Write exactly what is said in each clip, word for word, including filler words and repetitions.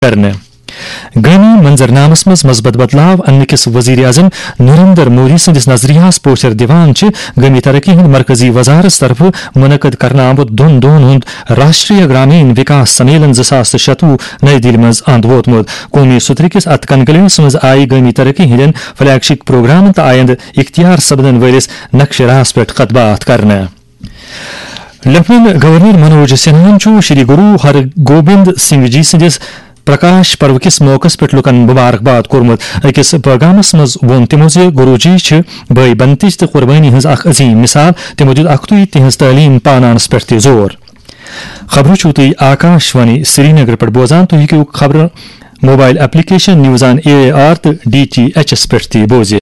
کرنے گٲمی منظرنامس منٛز مثبت بدلاو اننہٕ کِس وزیر اعظم نریندر مودی سٕنٛدِس نظریہس پوچھر دِوان چھِ گٲمی ترقی ہٕنٛدِ مرکزی وزارت طرفہٕ منعقد کرنہٕ آمُت دۄن دۄہن ہُنٛد راشٹریہ گرامین وکاس سمیلن زٕ ساس تہٕ شتوُہ نئی دِلہِ منٛز اند ووتمُت قومی سترٕ کِس اتھ کنکلیوس منٛز آیہِ گٲمی ترقی ہٕنٛدٮ۪ن فلیگ شپ پروگرامن تہٕ آیندٕ اختیار سپدن وٲلِس نقشہِ راہس پٮ۪ٹھ خط بات کرنہٕ لیفٹیننٹ گورنر منوج سنہاہن چھُ شری گرو ہر گوبند سنگھ جی سٕنٛدِس پرکاش پرو کس موقع پہ لکن مبارکباد کورمت اکس پیغامس مز وون تمو زِ گرو جی چھ بٲے بنتٕچ تہٕ قربٲنی ہٕنٛز اکھ عظیم مثال تمو دیُت اکھتُے تہنٛز تعلیٖم پاناونس پٮ۪ٹھ تہِ زور خبرٕ چھُو تُہۍ آکاش وانی سری نگر پٮ۪ٹھ بوزان تُہۍ ہیٚکِو خبرٕ mobile application news on a a are تہٕ ڈی ٹی ایچ ایس پٮ۪ٹھ تہِ بوزِتھ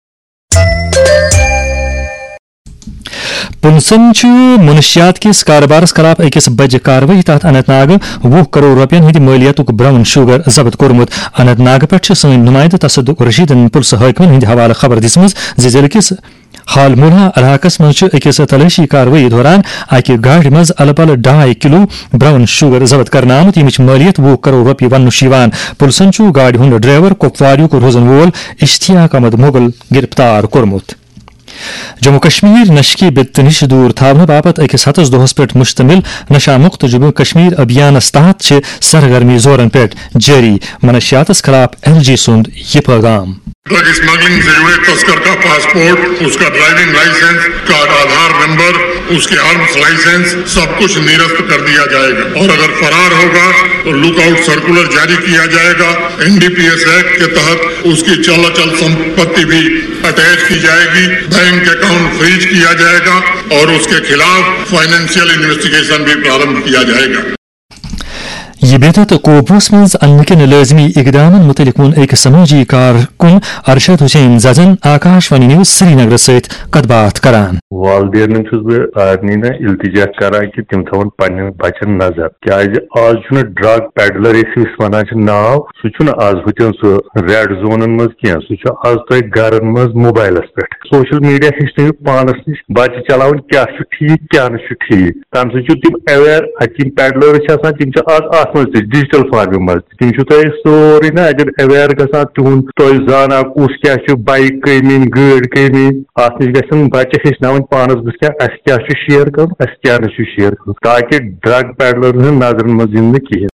پُلسن چھُ منشیات کس کاربارس خلاف أکِس بجہِ کاروٲیی تحت اننت ناگ وُہ کروڑ رۄپین ہٕنٛدِ مٲلیتُک براؤن شوگر ضبط کوٚرمُت اننت ناگ پٮ۪ٹھ چھِ سٲنۍ نُمایندٕ تصدق رشیدن پُلسہٕ حٲکمن ہٕنٛدِ حوالہٕ خبر دِژمٕژ زِ ضلعہٕ کِس ہالمولہ علاقس منٛز چھِ أکِس تلٲشی کاروٲیی دوران اکہِ گاڑِ منٛز الہٕ پلہٕ ڈاے کلو براؤن شوگر ضبط کرنہٕ آمُت ییٚمِچ مٲلیت وُہ کروڑ رۄپیہِ وننہٕ چھُ یِوان پُلسن چھُ گاڑِ ہُنٛد ڈرائیور کپواریُک روزن وول اشتیاق احمد مغل گرفتار کوٚرمُت جموں کشمیر نشہٕ کہِ بِدتہٕ نِش دوٗر تھاونہٕ باپتھ أکِس ہتس دۄہس پٮ۪ٹھ مُشتمل نشہ مُکت جموں کشمیر ابھیانس تحت چھِ سرگرمی زورن پٮ۪ٹھ جٲری منشیاتس خلاف ایل جی سُنٛد یہِ پیغام ڈرگ اسمگلنگ سے جڑے تسکر کا پاسپورٹ اس کا ڈرائیونگ لائسنس کا آدھار نمبر اس کے آرمز لائسنس سب کچھ نرست کر دیا جائے گا اور اگر فرار ہوگا تو لک آؤٹ سرکولر جاری کیا جائے گا N D P S act کے تحت اس کی چل اچل سمپتی بھی اٹیچ کی جائے گی بینک اکاؤنٹ فریج کیا جائے گا اور اس کے خلاف فائنینشیل انویسٹیگیشن بھی پرارمبھ کیا جائے گا یہ بدعت قوبوس منٛز اننہٕ کٮ۪ن لٲزمی اقدامن متعلق ووٚن أکِس سمٲجی کارکُن ارشد حسین ززن آکاش وانی نیوز سری نگر سۭتۍ کتھ باتھ کران والدینن چھُس بہٕ سارنٕے التجا کران کہِ تِم تھاوَن پننٮ۪ن بچن نظر کیازِ آز چھُنہٕ ڈرگ پیڈلر یُس أسۍ ونان چھِ ناو سُہ چھُنہٕ آز ہُتٮ۪ن سُہ ریڈ زونن منٛز کینٛہہ سُہ چھُ آز تۄہہِ گرن منٛز موبایلس پٮ۪ٹھ سوشل میڈیا ہیٚچھنٲیِو پانس نِش بچہِ چلاوٕنۍ کیاہ چھُ ٹھیٖک کیاہ نہٕ چھُ ٹھیٖک تمہِ سۭتۍ چھُ تِم اویر اتہِ یِم پیڈلٲرٕس چھِ آسان تِم چھِ آز اتھ منٛز تہِ ڈِجٹل فارمہِ منٛز تِم چھُو تۄہہِ سورُے نہ اگر اویر گژھان تِہُنٛد تۄہہِ زانان کُس کیاہ چھُ بایک کٔمۍ نِنۍ گٲڑۍ کٔمۍ نِنۍ اتھ نِش گژھن بچہِ ہیٚچھناوٕنۍ پانس بٕتھِ کیاہ اسہِ کیاہ چھُ شیر کرُن اسہِ کیاہ نہٕ چھُ شیر کرُن تاکہِ ڈرگ پیڈلرن ہٕنٛدۍ نظرن منٛز یِن نہٕ کِہینۍ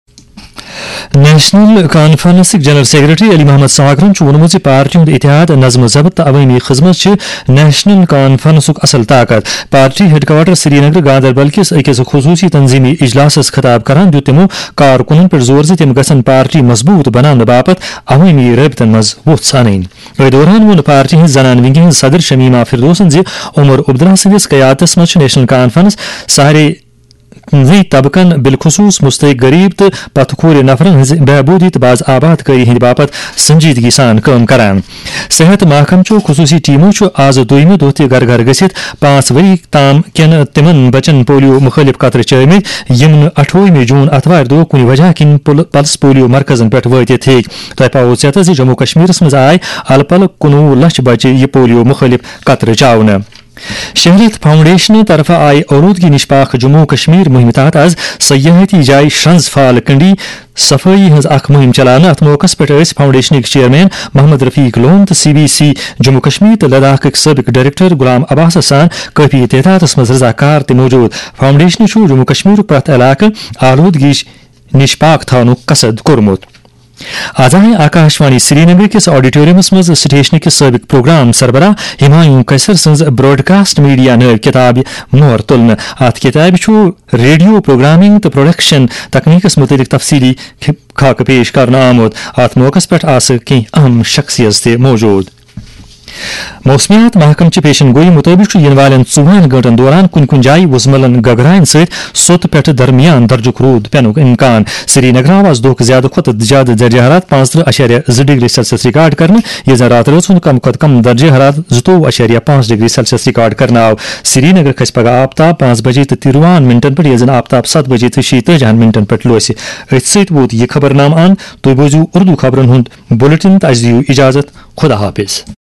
نیشنل کانفرنسک جنرل سیکرٹری علی محمد ساگرن چھُ ووٚنمُت زِ پارٹی ہُنٛد اتحاد نظم ضبط تہٕ عوٲمی خدمت چھِ نیشنل کانفرنسُک اصل طاقت پارٹی ہیڈ کوارٹر سری نگر گاندربل کِس أکِس خصوٗصی تنظیمی اجلاسس خطاب کران دیُت تِمو کارکُنن پٮ۪ٹھ زور زِ تِم گژھن پارٹی مضبوٗط بناونہٕ باپتھ عوٲمی رٲبطن منٛز ووٚژھ انٕنۍ أتھۍ دوران ووٚن پارٹی ہٕنٛز زنان ونگہِ ہٕنٛز صدر شمیما فردوسن زِ عمر عبداللہ سٕنٛدِس قیادتس منٛز چھُ نیشنل کانفرنس سارے وی طبقن بالخصوص مستحق غریب تہٕ پتہٕ کھورِ نفرن ہٕنٛزِ بہبوٗدی تہٕ باز آباد کٲری ہٕنٛدِ باپتھ سنجیدگی سان کٲم کران صحت محکمچو خصوٗصی ٹیمو چھُ آز دویمہِ دۄہ تہِ گھر گھر گٔژھِتھ پانٛژھ ؤری تام کٮ۪ن تِمن بچن پولیو مُخٲلِف قطرٕ چٲمٕتۍ یِم نہٕ اٹھووُہمہِ جوٗن اتھوارِ دۄہ کُنہِ وجہ کِنۍ پلس پولیو مرکزن پٮ۪ٹھ وٲتِتھ ہیٚکۍ تۄہہِ پاوو ژےٚ زِ جموں کشمیرس منٛز آیہِ الہٕ پلہٕ کُنوُہ لچھ بچہِ یہِ پولیو مُخٲلِف قطرٕ چاونہٕ شہرت فاؤنڈیشن طرفہٕ آیہِ اولوٗدگی نِش پاک جموں کشمیر مُہِمہِ تحت آز سیاحتی جایہِ شرنز فال کنڈی صفٲیی ہٕنٛز اکھ مُہِم چلاونہٕ اتھ موقعس پٮ۪ٹھ ٲسۍ فاؤنڈیشنٕکۍ چیئرمین محمد رفیق لون تہٕ C B C Jammu Kashmir تہٕ لداخٕکۍ سٲبق ڈائریکٹر غلام عباسس سان کٲفی تعدادس منٛز رضاکار تہِ موجوٗد فاؤنڈیشنہٕ چھُ جموں کشمیرُک پرٛٮ۪تھ علاقہٕ آلوٗدگی نِش پاک تھاونُک قصد کوٚرمُت آز آیہِ آکاشوانی سری نگر کِس آڈیٹورِیمس منٛز سٹیشنہٕ کِس سٲبق پروگرام سربراہ ہمایوٗں قیصر سٕنٛز براڈکاسٹ میڈیا نٲوۍ کِتابہِ مۄہر تُلنہٕ اتھ کِتابہِ چھُ ریڈیو پروگرامنگ تہٕ پروڈکشن تکنیٖکس مُتعلق تفصیلی خاکہٕ پیش کرنہٕ آمُت اتھ موقعس پٮ۪ٹھ آسہٕ کینٛہہ اہم شخصیت تہِ موجوٗد موسمیات محکمچہِ پیشن گوئی مُطٲبِق چھُ یِنہٕ والٮ۪ن ژۄوُہن گٲنٛٹن دوران کُنہِ کُنہِ جایہِ وُزملن گگراین سۭتۍ سوٚت پٮ۪ٹھٕ درمیان درجُک روٗد پینُک اِمکان سری نگر آو آز دۄہُک زیادٕ کھۄتہٕ زیادٕ درجہٕ حرارت پانٛژھ تٕرٛہ اشاریہ زٕ ڈگری سیلسیس رِکارڈ کرنہٕ ییٚلہِ زن راتہٕ رٲژ ہُنٛد کم کھۄتہٕ کم درجہٕ حرارت زٕتووُہ اشاریہ پانٛژھ ڈگری سیلسیس رِکارڈ کرنہٕ آو سری نگر کھسہِ پگہہ آفتاب پانٛژھ بجے تہٕ تِرٛوُہن منٹن پٮ۪ٹھ ییٚلہِ زن آفتاب سَتھ بجے تہٕ شیٚتٲجِہن منٹن پٮ۪ٹھ لوسہِ أتھۍ سۭتۍ ووت یہِ خبر نامہٕ اند تُہۍ بوٗزِو اُردو خبرن ہُنٛد بُلٹن تہٕ اَسہِ دِیِو اِجازت خدا حافظ.